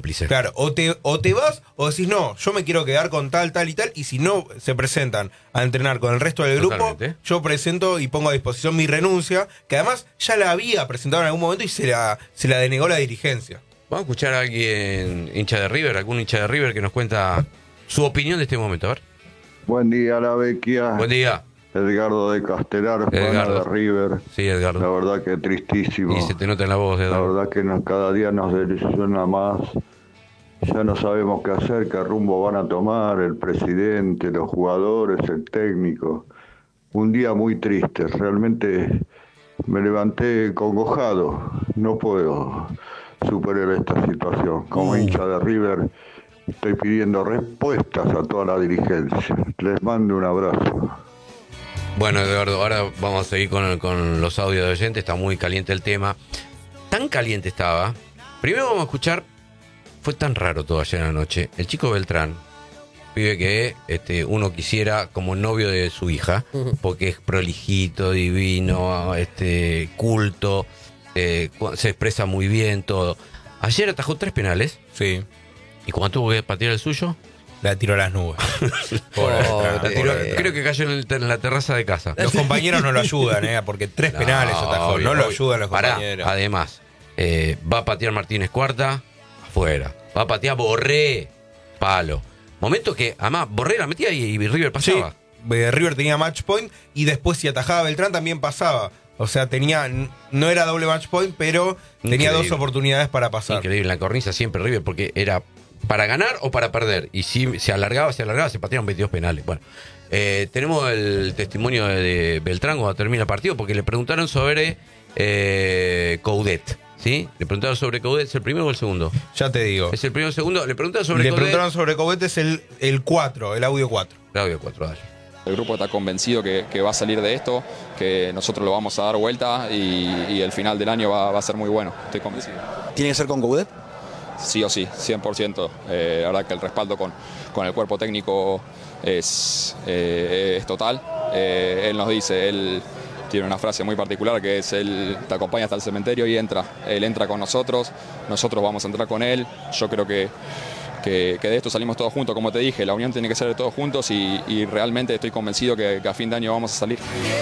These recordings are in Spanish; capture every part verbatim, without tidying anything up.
cómplice. Claro, o te, o te vas o decís, no, yo me quiero quedar con tal, tal y tal, y si no se presentan a entrenar con el resto del grupo, Totalmente. yo presento y pongo a disposición mi renuncia, que además ya la había presentado en algún momento y se la, se la denegó la dirigencia. Vamos a escuchar a alguien hincha de River, algún hincha de River que nos cuenta su opinión de este momento. A ver. Buen día, la Vecchia. Buen día. Edgardo de Castelar, Edgardo. de River. Sí, Edgardo. La verdad que tristísimo. Y se te nota en la voz, Edgardo. La verdad que nos, cada día nos desilusiona más. Ya no sabemos qué hacer, qué rumbo van a tomar el presidente, los jugadores, el técnico. Un día muy triste. Realmente me levanté congojado. No puedo superar esta situación. Como Uh. hincha de River, estoy pidiendo respuestas a toda la dirigencia. Les mando un abrazo. Bueno, Eduardo, ahora vamos a seguir con, con los audios de oyentes. Está muy caliente el tema. Tan caliente estaba. Primero vamos a escuchar. Fue tan raro todo ayer en la noche. El chico Beltrán, pibe que este, uno quisiera como novio de su hija, porque es prolijito, divino, este, culto, eh, se expresa muy bien, todo. Ayer atajó tres penales. Sí. ¿Y cuando tuvo que patear el suyo? La tiró a las nubes. Pobre, Pobre, la tiró- pobre. creo que cayó en, el- en la terraza de casa. Los compañeros no lo ayudan, ¿eh? Porque tres No, penales atajó. obvio, No lo obvio. ayudan los Pará, compañeros. además, eh, va a patear Martínez Cuarta, afuera. Va a patear Borré, palo. Momento que, además, Borré la metía y, y River pasaba. Sí, eh, River tenía match point y después si atajaba Beltrán también pasaba. O sea, tenía, no era doble match point, pero tenía Increíble. dos oportunidades para pasar. Increíble, la cornisa siempre River, porque era para ganar o para perder. Y si se alargaba, se alargaba, se patearon veintidós penales. Bueno, eh, tenemos el testimonio de, de Beltrán cuando termina el partido, porque le preguntaron sobre eh, Coudet. ¿Sí? Le preguntaron sobre Coudet, ¿es el primero o el segundo? Ya te digo. Es el primero o el segundo. Le preguntaron sobre Le Coudet. preguntaron sobre Coudet, es el, el cuatro, el audio cuatro. Claudio cuatro, dale. El grupo está convencido que, que va a salir de esto, que nosotros lo vamos a dar vuelta y, y el final del año va, va a ser muy bueno. Estoy convencido. ¿Tiene que ser con Coudet? Sí o sí, cien por ciento. Eh, la verdad que el respaldo con, con el cuerpo técnico es, eh, es total. Eh, él nos dice, él tiene una frase muy particular que es, él te acompaña hasta el cementerio y entra. Él entra con nosotros, nosotros vamos a entrar con él. Yo creo que, que, que de esto salimos todos juntos, como te dije, la unión tiene que ser de todos juntos y, y realmente estoy convencido que, que a fin de año vamos a salir.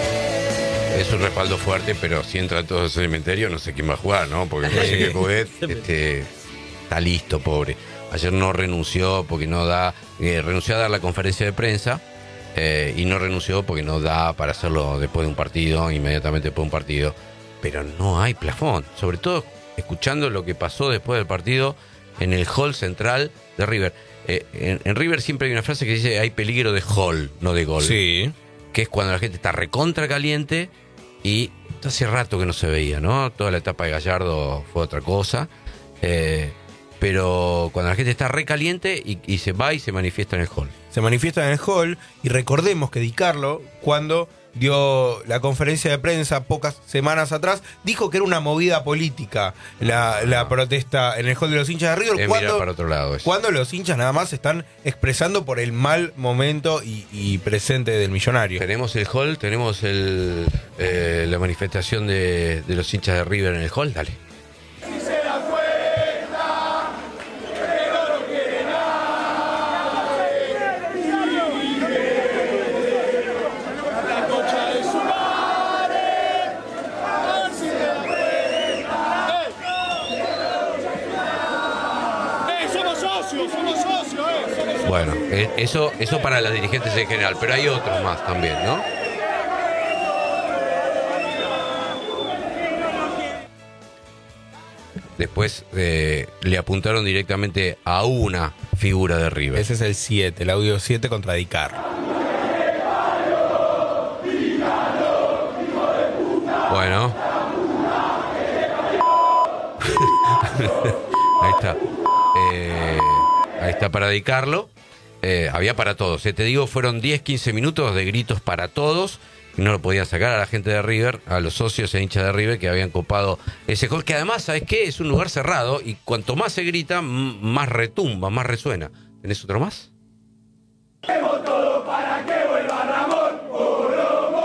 Es un respaldo fuerte, pero si entra todo el cementerio, no sé quién va a jugar, ¿no? Porque parece que Coudet este, está listo, pobre. Ayer no renunció porque no da, eh, renunció a dar la conferencia de prensa eh, y no renunció porque no da para hacerlo después de un partido, inmediatamente después de un partido. Pero no hay plafón, sobre todo escuchando lo que pasó después del partido en el hall central de River. Eh, en, en River siempre hay una frase que dice hay peligro de hall, no de gol. Sí. Que es cuando la gente está recontra caliente y hace rato que no se veía, ¿no? Toda la etapa de Gallardo fue otra cosa. Eh, pero cuando la gente está recaliente y, y se va y se manifiesta en el hall. Se manifiesta en el hall y recordemos que Di Carlo, cuando dio la conferencia de prensa pocas semanas atrás, dijo que era una movida política la, la protesta en el hall de los hinchas de River. Es cuando, mirar para otro lado eso. cuando los hinchas nada más están expresando por el mal momento y, y presente del millonario. Tenemos el hall, tenemos el, eh, la manifestación de, de los hinchas de River en el hall, dale. Bueno, eh, eso, eso para las dirigentes en general, pero hay otros más también, ¿no? Después eh, le apuntaron directamente a una figura de River. Ese es el siete, el audio siete contra Di Carlo. Bueno. Ahí está. Eh, ahí está para Di Carlo. Eh, había para todos. Eh, te digo, fueron diez, quince minutos de gritos para todos. Y no lo podían sacar a la gente de River, a los socios e hinchas de River que habían copado ese hall, que además, ¿sabes qué? Es un lugar cerrado y cuanto más se grita, m- más retumba, más resuena. ¿Tenés otro más?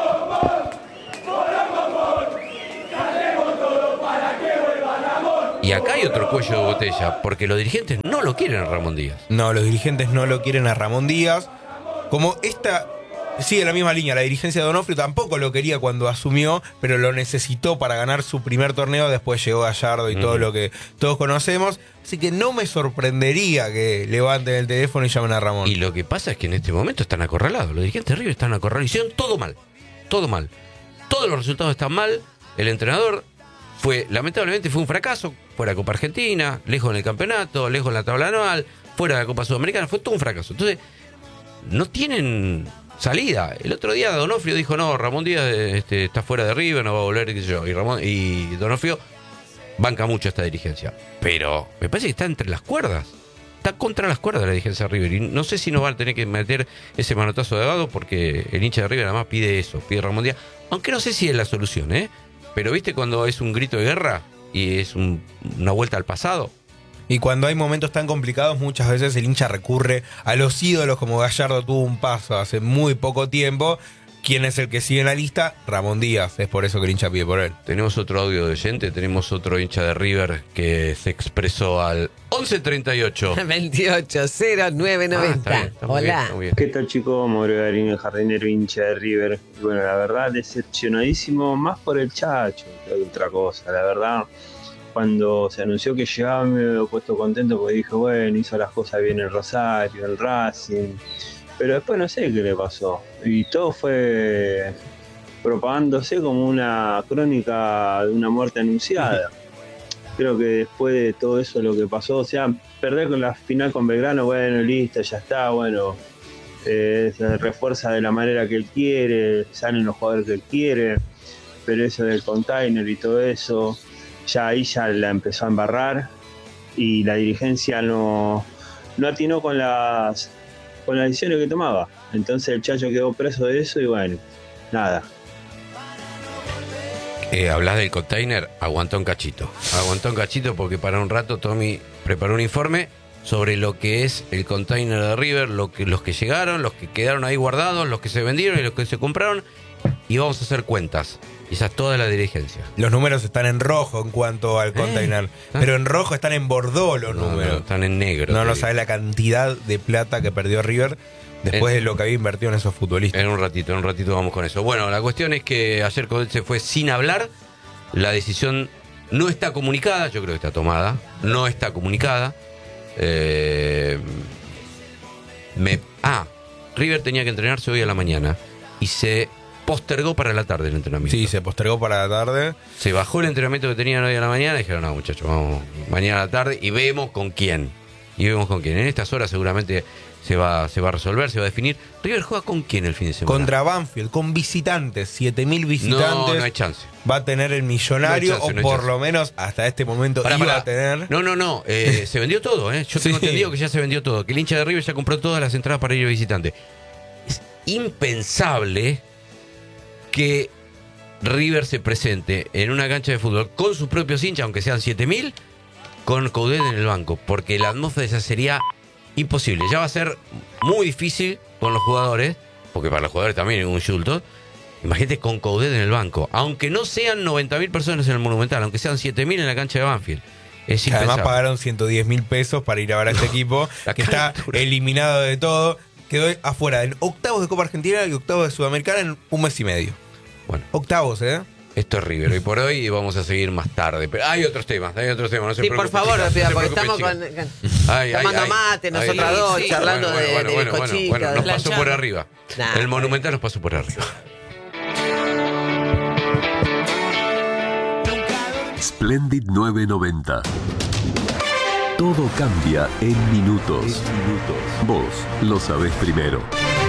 Y Y acá hay otro cuello de botella, porque los dirigentes no lo quieren a Ramón Díaz. No, los dirigentes no lo quieren a Ramón Díaz. Como esta sigue la misma línea, la dirigencia de Donofrio tampoco lo quería cuando asumió, pero lo necesitó para ganar su primer torneo. Después llegó Gallardo y uh-huh. todo lo que todos conocemos. Así que no me sorprendería que levanten el teléfono y llamen a Ramón. Y lo que pasa es que en este momento están acorralados. Los dirigentes de River están acorralados. Hicieron todo mal. Todo mal. Todos los resultados están mal. El entrenador fue, lamentablemente, fue un fracaso. Fuera de Copa Argentina, lejos en el campeonato, lejos en la tabla anual, fuera de la Copa Sudamericana. Fue todo un fracaso. Entonces, no tienen salida. El otro día Donofrio dijo, no, Ramón Díaz este, está fuera de River, no va a volver, qué sé yo. Y, Ramón, y Donofrio banca mucho esta dirigencia. Pero me parece que está entre las cuerdas. Está contra las cuerdas la dirigencia de River. Y no sé si no van a tener que meter ese manotazo de Gado, porque el hincha de River además pide eso, pide Ramón Díaz. Aunque no sé si es la solución, ¿eh? Pero viste cuando es un grito de guerra y es un, una vuelta al pasado. Y cuando hay momentos tan complicados, muchas veces el hincha recurre a los ídolos, como Gallardo tuvo un paso hace muy poco tiempo. ¿Quién es el que sigue en la lista? Ramón Díaz, es por eso que el hincha pide por él. Tenemos otro audio de oyente, tenemos otro hincha de River que se expresó al once treinta y ocho veintiocho cero nueve noventa. Ah, está bien, está Hola. Bien, bien. ¿Qué tal, chicos? Mauro Garín, el jardinero hincha de River. Y bueno, la verdad, decepcionadísimo más por el Chacho que otra cosa. La verdad, cuando se anunció que llegaba me he puesto contento porque dije, bueno, hizo las cosas bien el Rosario, el Racing. Pero después no sé qué le pasó. Y todo fue propagándose como una crónica de una muerte anunciada. Creo que después de todo eso lo que pasó, o sea, perder con la final con Belgrano, bueno, listo, ya está, bueno, eh, se refuerza de la manera que él quiere, salen los jugadores que él quiere, pero eso del container y todo eso, ya ahí ya la empezó a embarrar y la dirigencia no, no atinó con las... con las decisiones que tomaba. Entonces el Chacho quedó preso de eso y bueno, nada. Eh, hablas del container, aguantó un cachito. Aguantó un cachito porque para un rato Tommy preparó un informe sobre lo que es el container de River, lo que, los que llegaron, los que quedaron ahí guardados, los que se vendieron y los que se compraron. Y vamos a hacer cuentas. Y esa es toda la dirigencia. Los números están en rojo en cuanto al container. Eh, pero en rojo están en Bordeaux los no, números. No, están en negro. No, no sabe la cantidad de plata que perdió River después en, de lo que había invertido en esos futbolistas. En un ratito, en un ratito vamos con eso. Bueno, la cuestión es que ayer Coudet se fue sin hablar. La decisión no está comunicada. Yo creo que está tomada. No está comunicada. Eh, me, ah, River tenía que entrenarse hoy a la mañana. Y se... postergó para la tarde el entrenamiento. Sí, se postergó para la tarde. Se bajó el entrenamiento que tenían hoy a la mañana y dijeron, no, muchachos, vamos mañana a la tarde y vemos con quién. Y vemos con quién. En estas horas seguramente se va, se va a resolver, se va a definir. River juega con quién el fin de semana. Contra Banfield, con visitantes, siete mil visitantes. No, no hay chance. Va a tener el millonario, no chance, no o por chance. Lo menos hasta este momento pará, iba pará. a tener. No, no, no. Eh, se vendió todo, ¿eh? Yo tengo sí. entendido que ya se vendió todo. Que el hincha de River ya compró todas las entradas para ir a visitante. Es impensable que River se presente en una cancha de fútbol con sus propios hinchas, aunque sean siete mil, con Coudet en el banco, porque la atmósfera esa sería imposible. Ya va a ser muy difícil con los jugadores, porque para los jugadores también es un insulto. Imagínate con Coudet en el banco, aunque no sean noventa mil personas en el Monumental, aunque sean siete mil en la cancha de Banfield. Es Además pagaron ciento diez mil pesos para ir a ver a este equipo, que está eliminado de todo. Quedó afuera en octavos de Copa Argentina y octavos de Sudamericana en un mes y medio. Bueno, octavos, ¿eh? Esto es River hoy por hoy y vamos a seguir más tarde. Pero hay otros temas, hay otros temas. No se sí, por favor, chicas, Pida, no porque estamos con, ay, tomando ay, mate, ay, nosotras ay, dos, sí, charlando bueno, bueno, de, bueno, de bueno, bueno, bueno, nos pasó charla. por arriba. Nah, el Monumental nos pasó por arriba. Splendid nueve noventa. Todo cambia en minutos. En minutos. Vos lo sabés primero.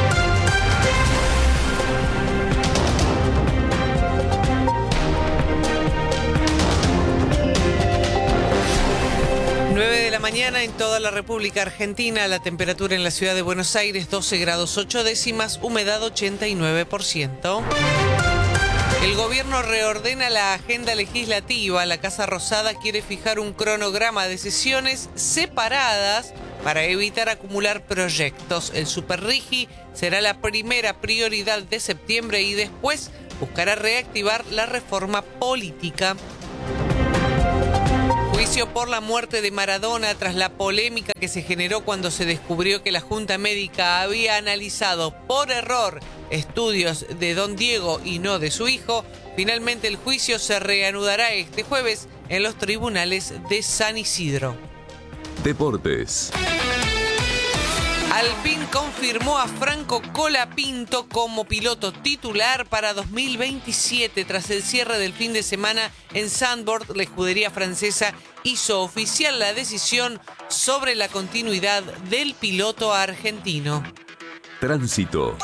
nueve de la mañana en toda la República Argentina. La temperatura en la ciudad de Buenos Aires doce grados ocho décimas, humedad ochenta y nueve por ciento. El gobierno reordena la agenda legislativa. La Casa Rosada quiere fijar un cronograma de sesiones separadas para evitar acumular proyectos. El Superrigi será la primera prioridad de septiembre y después buscará reactivar la reforma política. Juicio por la muerte de Maradona tras la polémica que se generó cuando se descubrió que la Junta Médica había analizado por error estudios de Don Diego y no de su hijo. Finalmente el juicio se reanudará este jueves en los tribunales de San Isidro. Deportes. Alpine confirmó a Franco Colapinto como piloto titular para dos mil veintisiete. Tras el cierre del fin de semana en Zandvoort, la escudería francesa hizo oficial la decisión sobre la continuidad del piloto argentino. Tránsito.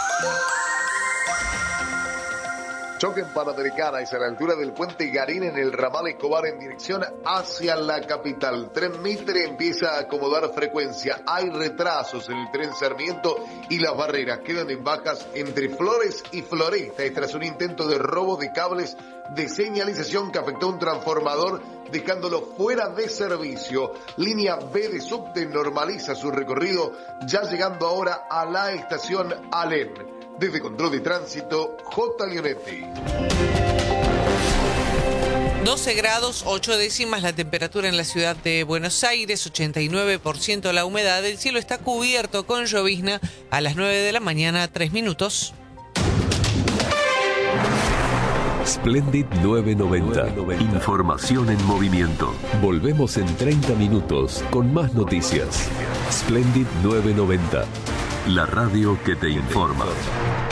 Choque en Panamericana, es a la altura del puente Garín en el ramal Escobar en dirección hacia la capital. Tren Mitre empieza a acomodar frecuencia. Hay retrasos en el tren Sarmiento y las barreras quedan en bajas entre Flores y Floresta. Es tras un intento de robo de cables de señalización que afectó a un transformador dejándolo fuera de servicio. Línea B de subte normaliza su recorrido ya llegando ahora a la estación Alem. Desde Control de Tránsito, J. Leonetti. doce grados, ocho décimas la temperatura en la ciudad de Buenos Aires, ochenta y nueve por ciento la humedad. El cielo está cubierto con llovizna a las nueve de la mañana, tres minutos. Splendid nueve noventa. Información en movimiento. Volvemos en treinta minutos con más noticias. Splendid nueve noventa. La radio que te informa.